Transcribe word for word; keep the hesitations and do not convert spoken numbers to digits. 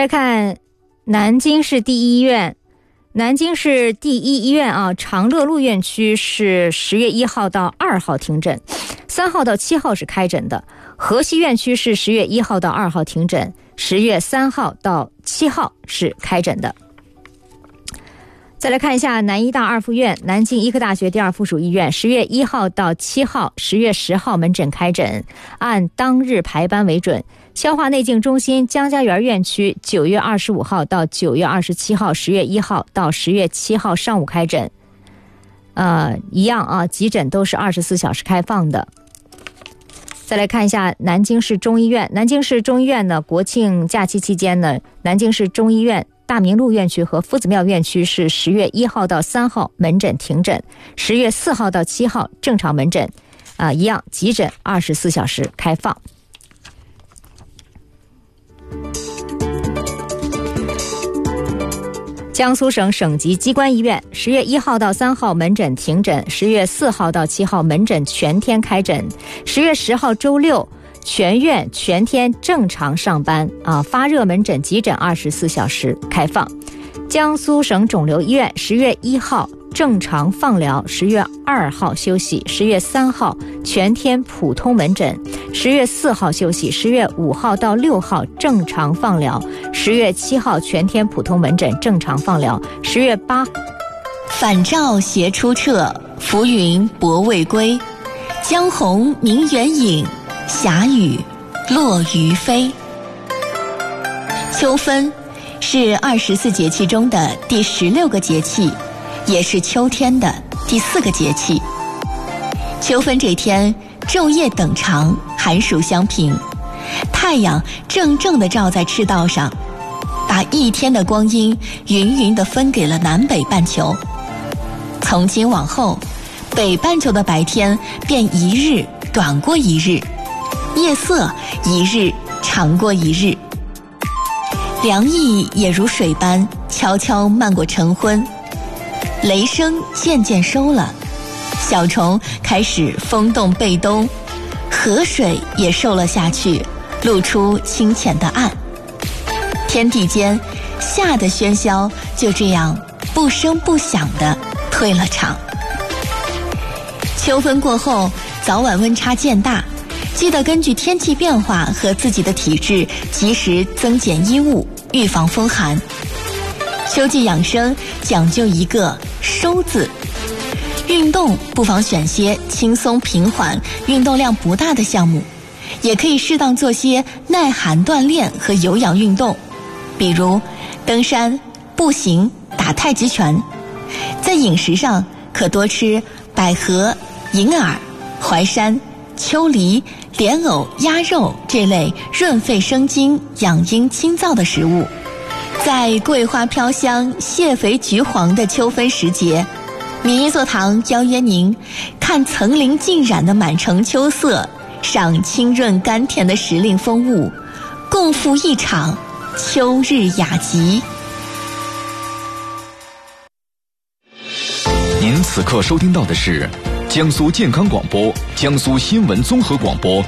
来看南京市第一医院，南京市第一医院啊，长乐路院区是十月一号到二号停诊，三号到七号是开诊的。河西院区是十月一号到二号停诊，十月三号到七号是开诊的。再来看一下南医大二附院，南京医科大学第二附属医院，十月一号到七号，十月十号门诊开诊，按当日排班为准。消化内镜中心江家园院区，九月二十五号到九月二十七号，十月一号到十月七号上午开诊。呃，一样啊，急诊都是二十四小时开放的。再来看一下南京市中医院，南京市中医院呢，国庆假期期间呢，南京市中医院大明路院区和夫子庙院区是十月一号到三号门诊停诊，十月四号到七号正常门诊，啊、呃，一样急诊二十四小时开放。江苏省省级机关医院，十月一号到三号门诊停诊，十月四号到七号门诊全天开诊，十月十号周六全院全天正常上班啊，发热门诊急诊二十四小时开放。江苏省肿瘤医院，十月一号正常放疗，十月二号休息，十月三号全天普通门诊，十月四号休息，十月五号到六号正常放疗，十月七号全天普通门诊正常放疗，十月八。 返照斜出澈，浮云薄未归，江红明远影，霞雨落余飞。秋分是二十四节气中的第十六个节气，也是秋天的第四个节气。秋分这天，昼夜等长，寒暑相平，太阳正正地照在赤道上，把一天的光阴匀匀地分给了南北半球。从今往后，北半球的白天便一日短过一日，夜色一日长过一日，凉意也如水般悄悄漫过晨昏，雷声渐渐收了，小虫开始风动被冬，河水也瘦了下去，露出清浅的岸。天地间夏的喧嚣就这样不声不响地退了场。秋分过后，早晚温差渐大，记得根据天气变化和自己的体质及时增减衣物，预防风寒。秋季养生讲究一个收字，运动不妨选些轻松平缓、运动量不大的项目，也可以适当做些耐寒锻炼和有氧运动，比如登山、步行、打太极拳。在饮食上可多吃百合、银耳、淮山、秋梨、莲藕、鸭肉这类润肺生津、养阴清燥的食物。在桂花飘香、蟹肥橘黄的秋分时节，民医座堂邀约您看层林尽染的满城秋色，赏清润甘甜的时令风物，共赴一场秋日雅集。 您此刻收听到的是江苏健康广播、江苏新闻综合广播